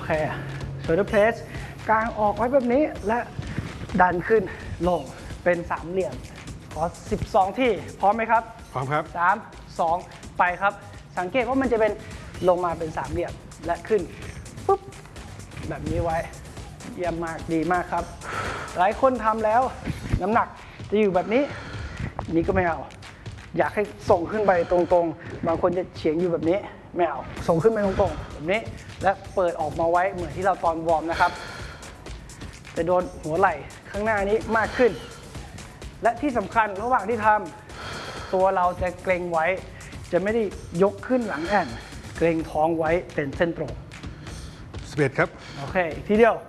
เคโชว์เดอร์เพรสกางออกไว้แบบนี้และดันขึ้นลงเป็นสามเหลี่ยมขอ12ที่พร้อมไหมครับพร้อมครับ 3 2ไปครับสังเกตว่ามันจะเป็นลงมาเป็นสามเหลี่ยมและขึ้นปุ๊บแบบนี้ไว้เยี่ยมมากดีมากครับหลายคนทำแล้วน้ำหนักจะอยู่แบบนี้นี่ก็ไม่เอาอยากให้ส่งขึ้นไปตรงๆบางคนจะเฉียงอยู่แบบนี้ไม่เอาส่งขึ้นไปตรงๆแบบนี้และเปิดออกมาไว้เหมือนที่เราตอนวอร์มนะครับจะโดนหัวไหล่ข้างหน้านี้มากขึ้นและที่สำคัญระหว่างที่ทำตัวเราจะเกรงไว้จะไม่ได้ยกขึ้นหลังแอนเกรงท้องไว้เป็นเส้นตรง 11ครับโอเคอีกทีเดียว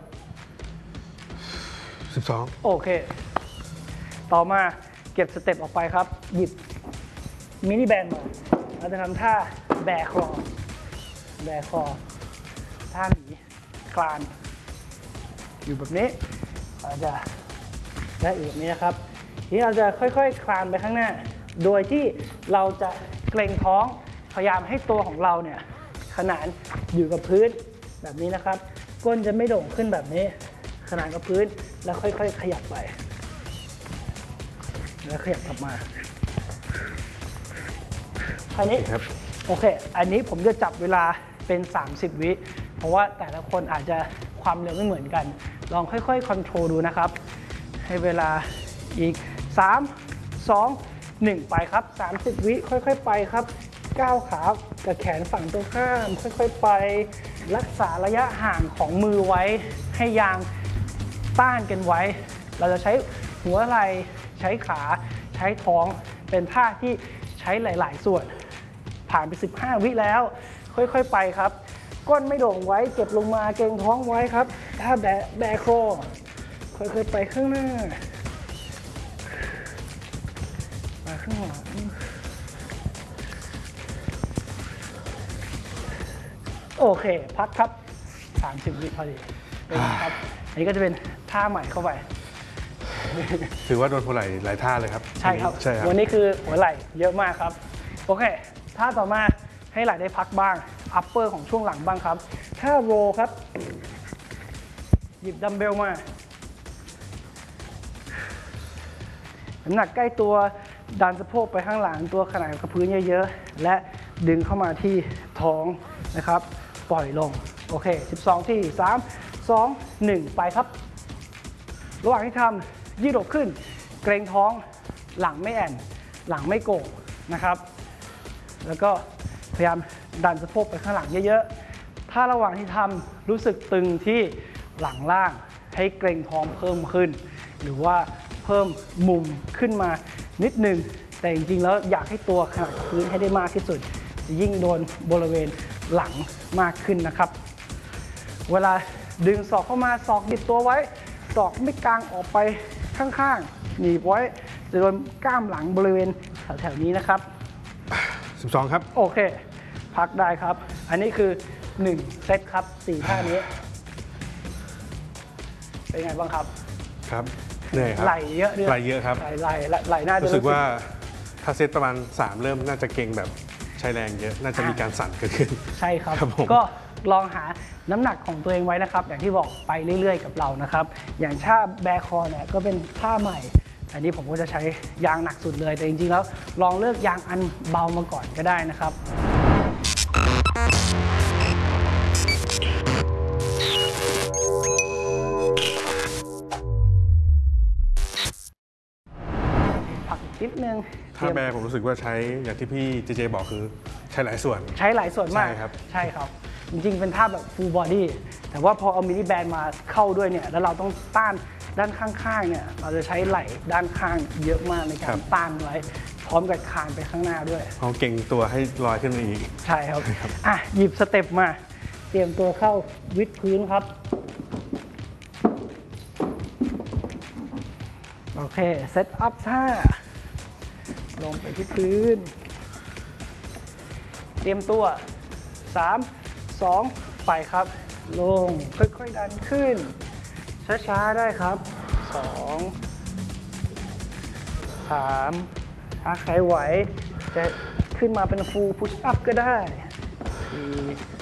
12 โอเคต่อมาเก็บสเต็ปออกไปครับหยิบมินิแบนมาเราจะทำท่าแบคอท่าหนีคลานอยู่แบบนี้เราจะได้อยู่แบบนี้นะครับทีนี้เราจะค่อยๆคลานไปข้างหน้าโดยที่เราจะเกรงท้องพยายามให้ตัวของเราเนี่ยขนานอยู่กับพื้นแบบนี้นะครับก้นจะไม่โด่งขึ้นแบบนี้ขนานกับพื้นแล้วค่อยๆขยับไปแล้วขยับกลับมาคราวนี้โอเคอันนี้ผมจะจับเวลาเป็น30วิเพราะว่าแต่ละคนอาจจะความเร็วไม่เหมือนกันลองค่อยๆคอนโทรลดูนะครับให้เวลาอีก3 2 1ไปครับ30วิค่อยๆไปครับก้าวขากับแขนฝั่งตรงข้ามค่อยๆไปรักษาระยะห่างของมือไว้ให้ยางต้านกันไว้เราจะใช้หัวไหล่ใช้ขาใช้ท้องเป็นท่าที่ใช้หลายๆส่วนผ่านไป15วิแล้วค่อยๆไปครับก้นไม่โด่งไว้เก็บลงมาเกรงท้องไว้ครับท่าแบคโครค่อยๆไปข้างหน้ามาข้างหลังโอเคพักครับ30วิพอดีครับอันนี้ก็จะเป็นท่าใหม่เข้าไปถือว่าโดนหัวไหล่หลายท่าเลยครับใช่ครับวันนี้คือหัวไหล่เยอะมากครับโอเคท่าต่อมาให้ไหล่ได้พักบ้างอัปเปอร์ของช่วงหลังบ้างครับท่าโรครับหยิบดัมเบลมาน้ำหนักใกล้ตัวดันสะโพกไปข้างหลังตัวขนาดกับพื้นเยอะๆและดึงเข้ามาที่ท้องนะครับปล่อยลงโอเค12ที่3 2 1ไปครับระหว่างที่ทำยืดอกขึ้นเกรงท้องหลังไม่แอนหลังไม่โก่งนะครับแล้วก็พยายามดันสะโพกไปข้างหลังเยอะๆถ้าระหว่างที่ทำรู้สึกตึงที่หลังล่างให้เกรงท้องเพิ่มขึ้นหรือว่าเพิ่มมุมขึ้นมานิดนึงแต่จริงๆแล้วอยากให้ตัวขนาดพื้นให้ได้มากที่สุดยิ่งโดนบริเวณหลังมากขึ้นนะครับเวลาดึงศอกเข้ามาศอกบิดตัวไว้ศอกไม่กางออกไปข้างๆหนีบไว้จะโดนกล้ามหลังบริเวณแถวๆนี้นะครับ 12ครับโอเคพักได้ครับอันนี้คือ1เซตครับ4ท่านี้เป็นไงบ้างครับครับเหนื่อยครับไหลเยอะไหลเยอะครับไหลน่าจะรู้สึกว่าถ้าเซตประมาณ3เริ่มน่าจะเก่งแบบใช้แรงเยอะน่าจะมีการสั่นเกิดขึ้นใช่ครับก็ลองหาน้ำหนักของตัวเองไว้นะครับอย่างที่บอกไปเรื่อยๆกับเรานะครับอย่างท่าแบคอเนี่ยก็เป็นท่าใหม่อันนี้ผมก็จะใช้ยางหนักสุดเลยแต่จริงๆแล้วลองเลือกยางอันเบามาก่อนก็ได้นะครับพักนิดนึงท่าแบผมรู้สึกว่าใช้อย่างที่พี่เจบอกคือใช้หลายส่วนมากใช่ครับจริงๆเป็นท่าแบบ full body แต่ว่าพอเอามินิแบนมาเข้าด้วยเนี่ยแล้วเราต้องต้านด้านข้างๆเนี่ยเราจะใช้ไหล่ด้านข้างเยอะมากในการต้านไว้พร้อมกับคานไปข้างหน้าด้วยเขาเก่งตัวให้ลอยขึ้นมาอีกใช่ครับหยิบสเต็ปมาเตรียมตัวเข้าวิดพื้นครับโอเคเซตอัพท่าลงไปที่พื้นเตรียมตัว3 2ไปครับลงค่อยๆดันขึ้นช้าๆได้ครับ2 3ถ้าใครไหวจะขึ้นมาเป็น full push up ก็ได้4